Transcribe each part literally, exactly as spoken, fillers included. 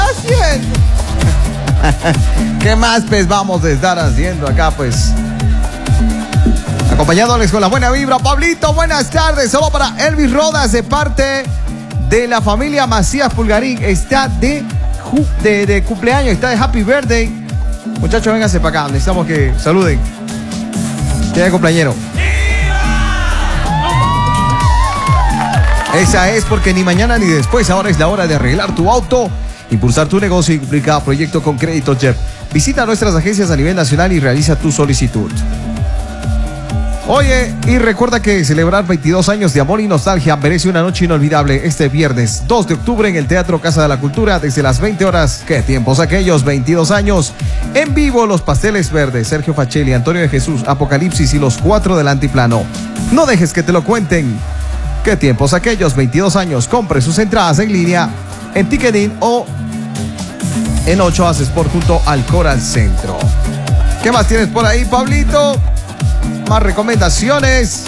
haciendo? ¿Qué más pues vamos a estar haciendo acá pues? Acompañándoles con la buena vibra. Pablito, buenas tardes. Solo para Elvis Rodas de parte de la familia Macías Pulgarín. Está de, de, de cumpleaños, está de happy birthday. Muchachos, vénganse para acá. Necesitamos que saluden. Tiene cumpleañero. Esa es porque ni mañana ni después. Ahora es la hora de arreglar tu auto, impulsar tu negocio y cumplir cada proyecto con Crédito Jeep. Visita nuestras agencias a nivel nacional y realiza tu solicitud. Oye, y recuerda que celebrar veintidós años de amor y nostalgia merece una noche inolvidable este viernes dos de octubre en el Teatro Casa de la Cultura desde las veinte horas. ¿Qué tiempos aquellos? veintidós años. En vivo, Los Pasteles Verdes, Sergio Facelli, Antonio de Jesús, Apocalipsis y los cuatro del Antiplano. No dejes que te lo cuenten. ¿Qué tiempos aquellos? veintidós años. Compre sus entradas en línea en Ticketing o en ocho A Sport junto al Coral Centro. ¿Qué más tienes por ahí, Pablito? Más recomendaciones.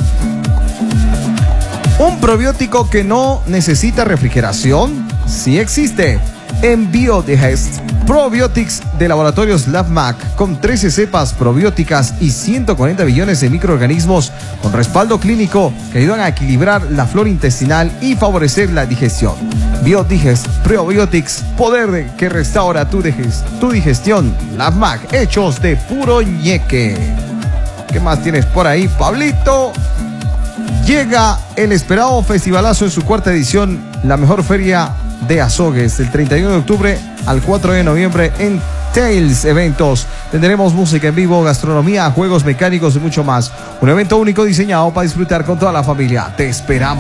Un probiótico que no necesita refrigeración. Sí existe. En Biodigest Probiotics de Laboratorios LabMac, con trece cepas probióticas y ciento cuarenta billones de microorganismos con respaldo clínico que ayudan a equilibrar la flora intestinal y favorecer la digestión. Biodigest Probiotics, poder de que restaura tu, digest, tu digestión. LabMac, hechos de puro ñeque. ¿Qué más tienes por ahí, Pablito? Llega el esperado festivalazo en su cuarta edición, la mejor feria de Azogues, del treinta y uno de octubre al cuatro de noviembre en Tales Eventos. Tendremos música en vivo, gastronomía, juegos mecánicos y mucho más. Un evento único diseñado para disfrutar con toda la familia. Te esperamos.